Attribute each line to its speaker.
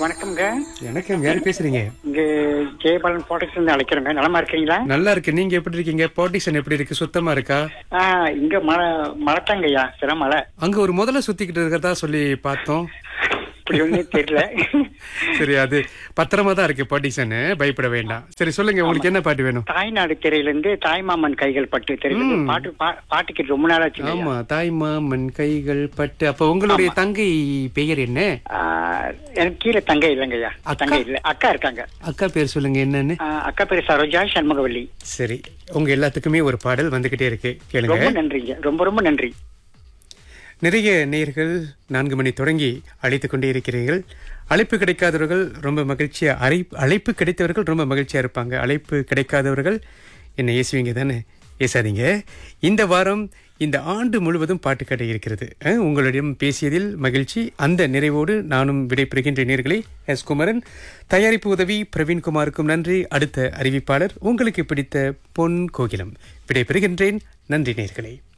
Speaker 1: வணக்கம்ங்க.
Speaker 2: வணக்கம். யாரு பேசுறீங்க?
Speaker 1: இங்க ஜெயபாலன் போட்டக்ஸ் இருந்து அழைக்கிறேங்க. நலமா இருக்கீங்களா?
Speaker 2: நல்லா இருக்கு. நீங்க எப்படி இருக்கீங்க? பாட்டிஷன் எப்படி இருக்கு? சுத்தமா இருக்கா?
Speaker 1: இங்க மழைத்தாங்கய்யா, சில மழை.
Speaker 2: அங்க ஒரு முதல்ல சுத்திக்கிட்டு இருக்கிறதா சொல்லி பார்த்தோம்.
Speaker 1: இப்படி ஒன்னும் தெரியல.
Speaker 2: சரி, அது பத்திரமா தான் இருக்கு பாட்டிஷன், பயப்பட வேண்டாம். சரி சொல்லுங்க, உங்களுக்கு என்ன பாட்டு வேணும்?
Speaker 1: தாய்நாடு திரையில இருந்து தாய்மாமன் கைகள் பட்டு தெரியல பாட்டுக்கு ரொம்ப நாள் ஆச்சு.
Speaker 2: ஆமா, தாய்மாமன் கைகள் பட்டு. அப்ப உங்களுடைய தங்கை பெயர் என்ன?
Speaker 1: எனக்கு கீழே தங்கை இல்லைங்கய்யா. தங்கை இல்ல, அக்கா இருக்காங்க.
Speaker 2: அக்கா பேர் சொல்லுங்க, என்னன்னு?
Speaker 1: அக்கா பேரு சரோஜா சண்முகவல்லி.
Speaker 2: சரி, உங்க எல்லாத்துக்குமே ஒரு பாடல் வந்துகிட்டே இருக்கு, கேளுங்க.
Speaker 1: ரொம்ப நன்றிங்க, ரொம்ப ரொம்ப நன்றி.
Speaker 2: நிறைய நேயர்கள் 4 மணி தொடங்கி அழைத்துக் கொண்டே இருக்கிறீர்கள். அழைப்பு கிடைக்காதவர்கள் ரொம்ப மகிழ்ச்சியா, அழைப்பு கிடைத்தவர்கள் ரொம்ப மகிழ்ச்சியா இருப்பாங்க. அழைப்பு கிடைக்காதவர்கள் என்ன ஏசுவீங்க தானே? ஏசாதீங்க. இந்த வாரம், இந்த ஆண்டு முழுவதும் பாட்டுக்கடை இருக்கிறது. உங்களிடம் பேசியதில் மகிழ்ச்சி. அந்த நிறைவோடு நானும் விடைபெறுகின்ற நேயர்களே. எஸ் குமரன். தயாரிப்பு உதவி பிரவீன்குமாருக்கும் நன்றி. அடுத்த அறிவிப்பாளர் உங்களுக்கு பிடித்த பொன் கோகிலம். விடைபெறுகின்றேன். நன்றி நேயர்களே.